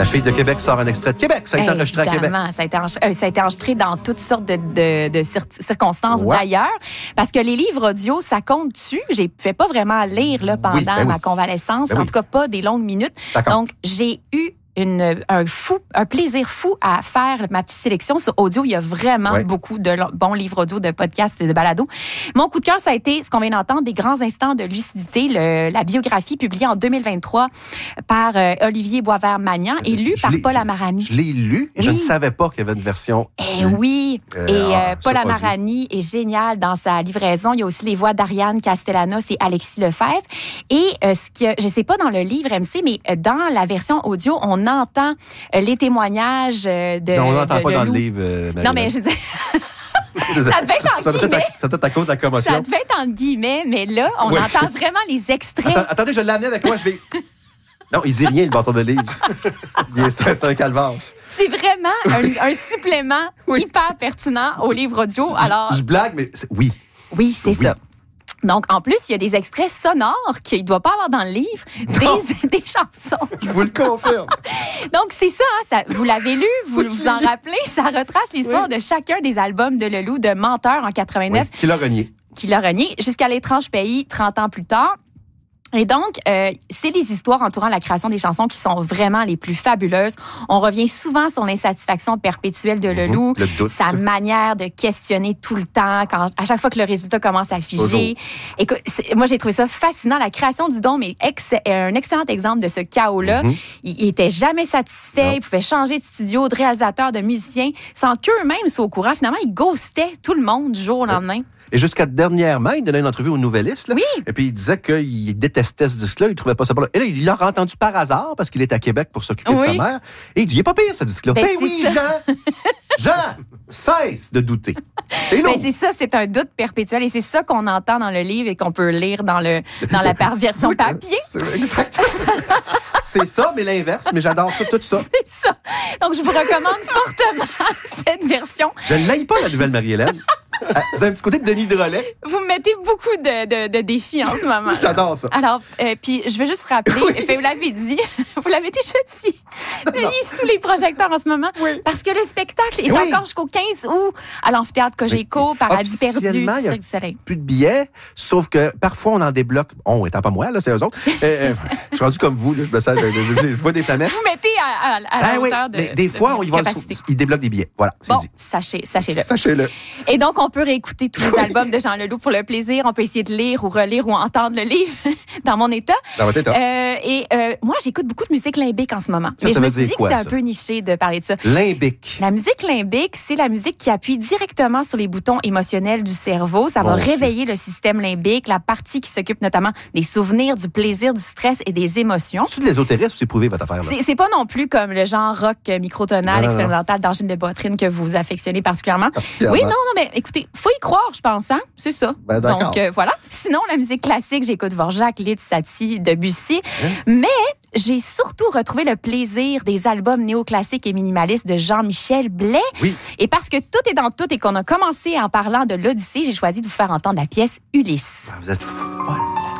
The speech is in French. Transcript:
La fille de Québec sort un extrait de Québec. Ça a été enregistré à Québec. Ça a été enregistré dans toutes sortes de circonstances d'ailleurs. Parce que les livres audio, ça compte-tu? J'ai fait pas vraiment lire là, pendant ma convalescence. En tout cas, pas des longues minutes. Donc, j'ai eu un plaisir fou à faire ma petite sélection sur audio. Il y a vraiment beaucoup de bons livres audio, de podcasts et de balados. Mon coup de cœur, ça a été ce qu'on vient d'entendre, Des grands instants de lucidité, la biographie publiée en 2023 par Olivier Boisvert-Magnan et lue par Paul Amarani. Je l'ai lu et je ne savais pas qu'il y avait une version. Paul Amarani est génial dans sa livraison. Il y a aussi les voix d'Ariane Castellanos et Alexis Lefebvre. Et je sais pas dans le livre MC, mais dans la version audio, on entend les témoignages de. Non, on n'entend pas dans Lou. le livre. Non, mais je dis. Ça devait être en guillemets. Ça devait être à cause de la commotion. Ça devait être en guillemets, mais là, on entend vraiment les extraits. Attendez, je l'ai amené avec moi, je vais. Non, il dit rien, le bâton de livre. C'est un calvaire. C'est vraiment un supplément hyper pertinent au livre audio. Alors. Je blague, mais oui. Oui, c'est ça. Donc, en plus, il y a des extraits sonores qu'il ne doit pas avoir dans le livre, des chansons. Je vous le confirme. Donc, c'est ça, vous l'avez lu, vous vous en rappelez, ça retrace l'histoire de chacun des albums de Leloup, de Menteur en 89. Qui l'a renié. Jusqu'à L'étrange pays, 30 ans plus tard. Et donc, c'est les histoires entourant la création des chansons qui sont vraiment les plus fabuleuses. On revient souvent sur l'insatisfaction perpétuelle de Leloup, sa manière de questionner tout le temps, à chaque fois que le résultat commence à figer. Écoute, moi, j'ai trouvé ça fascinant. La création du Dôme est un excellent exemple de ce chaos-là. Il était jamais satisfait. Il pouvait changer de studio, de réalisateur, de musicien, sans qu'eux-mêmes soient au courant. Finalement, il ghostait tout le monde du jour au lendemain. Et jusqu'à dernièrement, il donnait une entrevue au Nouvelliste. Là, et puis, il disait qu'il détestait ce disque-là. Il trouvait pas ça bon. Et là, il l'a entendu par hasard parce qu'il est à Québec pour s'occuper de sa mère. Et il dit, il est pas pire, ce disque-là. Ben oui, Jean, cesse de douter. C'est lourd. C'est ça, c'est un doute perpétuel. Et c'est ça qu'on entend dans le livre et qu'on peut lire dans la version papier. Exactement. C'est ça, mais l'inverse. Mais j'adore ça, tout ça. C'est ça. Donc, je vous recommande fortement cette version. Je ne l'aille pas, la nouvelle Marie-Hélène. Vous avez un petit côté de Denis Drolet. Vous me mettez beaucoup de défis en ce moment. J'adore ça. Alors, puis je veux juste rappeler, vous l'avez dit, vous l'avez déjà dit, il est sous les projecteurs en ce moment. Parce que le spectacle est encore jusqu'au 15 août à l'amphithéâtre Cogeco, Paradis perdu, du Cirque du Soleil. Plus de billets, sauf que parfois on en débloque. On étant pas moi, là, c'est eux autres. Je suis rendu comme vous, là, je vois des flamèches. Vous mettez à la hauteur de. Mais des fois, ils débloquent des billets. Voilà, c'est dit. Sachez-le. Sachez-le. Et donc, on peut réécouter tous les albums de Jean Leloup pour le plaisir. On peut essayer de lire ou relire ou entendre le livre dans mon état. Dans votre état. Moi, j'écoute beaucoup de musique limbique en ce moment. Ça, je me suis dit dit quoi, que c'était un peu niché de parler de ça. Limbique. La musique limbique, c'est la musique qui appuie directement sur les boutons émotionnels du cerveau. Ça va réveiller le système limbique, la partie qui s'occupe notamment des souvenirs, du plaisir, du stress et des émotions. C'est de l'ésotérisme ou c'est prouvé, votre affaire? Là? C'est pas non plus comme le genre rock microtonal, expérimental d'angine de poitrine que vous affectionnez particulièrement. Oui, non, mais écoutez, faut y croire, je pense, hein? C'est ça. Donc, voilà. Sinon, la musique classique, j'écoute Dvorak, Liszt, Satie, Debussy. Mais j'ai surtout retrouvé le plaisir des albums néoclassiques et minimalistes de Jean-Michel Blais. Oui. Et parce que tout est dans tout et qu'on a commencé en parlant de l'Odyssée, j'ai choisi de vous faire entendre la pièce Ulysse. Vous êtes folle.